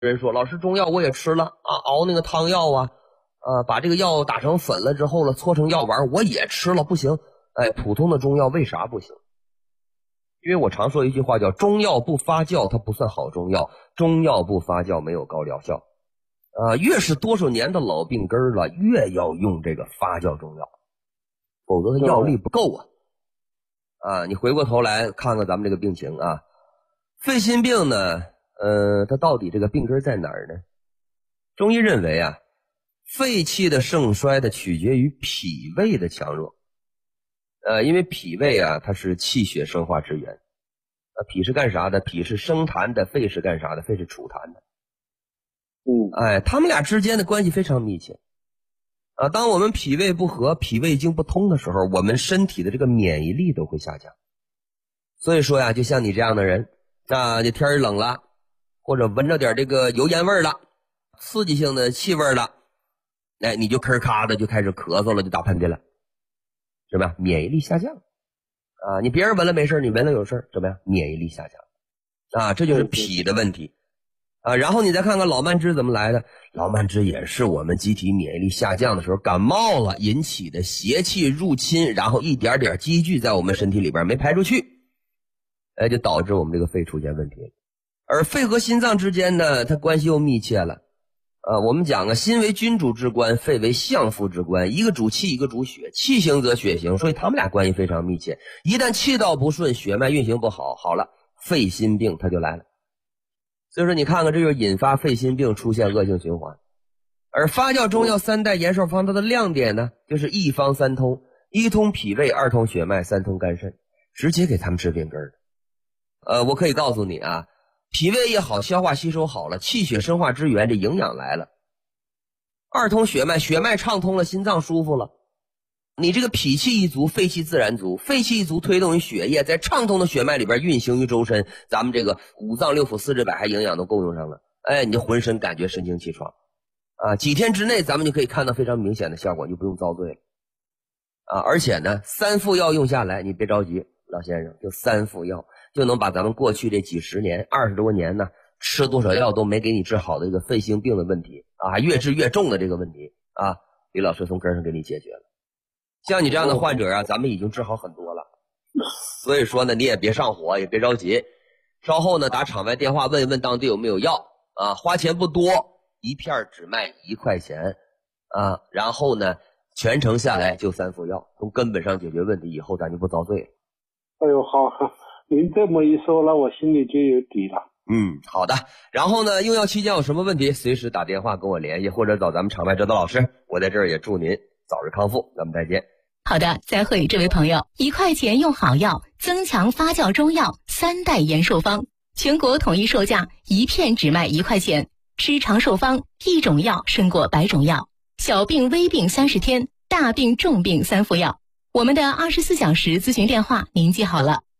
人说老师中药我也吃了啊，熬那个汤药啊，把这个药打成粉了之后了，搓成药丸我也吃了，不行。哎，普通的中药为啥不行？因为我常说一句话叫中药不发酵它不算好中药，中药不发酵没有高疗效。越是多少年的老病根了，越要用这个发酵中药，否则它药力不够啊。你回过头来看看咱们这个病情啊，肺心病呢，它到底这个病根在哪儿呢？中医认为啊，肺气的盛衰的取决于脾胃的强弱。因为脾胃啊，它是气血生化之源。脾是干啥的？脾是生痰的，肺是干啥的？肺是储痰的。他们俩之间的关系非常密切。当我们脾胃不和、脾胃经不通的时候，我们身体的这个免疫力都会下降。所以说呀，就像你这样的人，这天儿冷了，或者闻着点这个油烟味了，刺激性的气味了，你就吭咔的就开始咳嗽了，就打喷嚏了，是吧？免疫力下降你别人闻了没事，你闻了有事，怎么样？免疫力下降这就是脾的问题然后你再看看老慢支怎么来的。老慢支也是我们机体免疫力下降的时候感冒了引起的邪气入侵，然后一点点积聚在我们身体里边没排出去，就导致我们这个肺出现问题了。而肺和心脏之间呢，它关系又密切了。我们讲心为君主之官，肺为相父之官，一个主气，一个主血，气行则血行，所以他们俩关系非常密切。一旦气道不顺，血脉运行不好，好了，肺心病它就来了。所以说你看看，这就是引发肺心病出现恶性循环。而发酵中药三代延寿方它的亮点呢，就是一方三通，一通脾胃，二通血脉，三通肝肾，直接给他们治病根的。我可以告诉你啊，脾胃也好，消化吸收好了，气血生化之源，这营养来了。二通血脉，血脉畅通了，心脏舒服了。你这个脾气一足，肺气自然足，肺气一足推动于血液在畅通的血脉里边运行于周身，咱们这个五脏六腑四肢百骸营养都够用上了，你就浑身感觉神清气爽几天之内咱们就可以看到非常明显的效果，就不用遭罪了而且呢三副药用下来，你别着急老先生，就三副药就能把咱们过去这几十年20多年呢吃多少药都没给你治好的这个肺心病的问题越治越重的这个问题李老师从根上给你解决了。像你这样的患者咱们已经治好很多了。所以说呢，你也别上火，也别着急，稍后呢打场外电话问一问当地有没有药花钱不多，一片只卖1块钱然后呢全程下来就3副药，从根本上解决问题，以后咱就不遭罪了。 哎呦，好，您这么一说，那我心里就有底了。 好的。然后呢，用药期间有什么问题，随时打电话跟我联系，或者找咱们场外指导老师。我在这儿也祝您早日康复，咱们再见。 好的，再会这位朋友，1块钱用好药，增强发酵中药3代延寿方，全国统一售价，一片只卖1块钱，吃长寿方，一种药胜过100种药，小病微病30天，大病重病3副药。我们的24小时咨询电话您记好了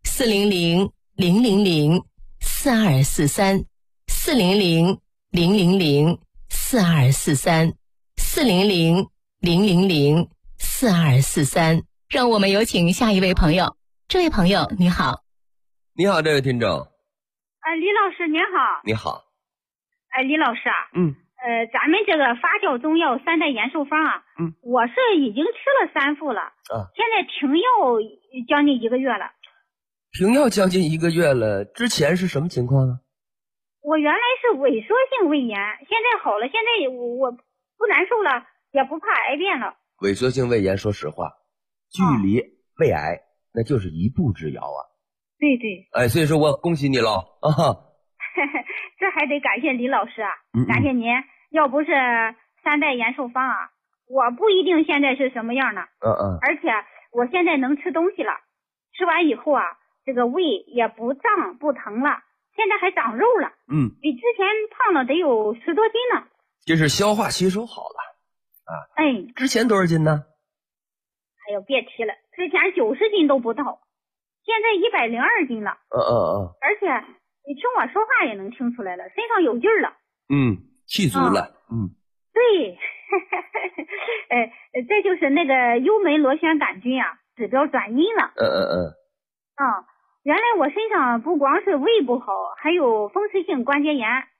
，400-000-4243 400-000-4243 400-000-4243。让我们有请下一位朋友。这位朋友你好。 你好，这位听众。 李老师您好。 你好。 李老师咱们这个发酵中药3代延寿方我是已经吃了3副了现在停药将近1个月了。 停药将近1个月了，之前是什么情况我原来是萎缩性胃炎，现在好了，现在我不难受了，也不怕癌变了。 萎缩性胃炎说实话距离胃癌那就是一步之遥对对。 所以说我恭喜你了这还得感谢李老师感谢您，要不是3代延寿方我不一定现在是什么样呢而且我现在能吃东西了，吃完以后这个胃也不胀不疼了，现在还长肉了比之前胖了得有10多斤呢。 这是消化吸收好了之前多少斤呢？ 哎呦别提了，之前90斤都不到，现在102斤了而且你听我说话也能听出来了，身上有劲儿了气足了对这就是那个幽门螺旋杆菌指标转阴了原来我身上不光是胃不好，还有风湿性关节炎，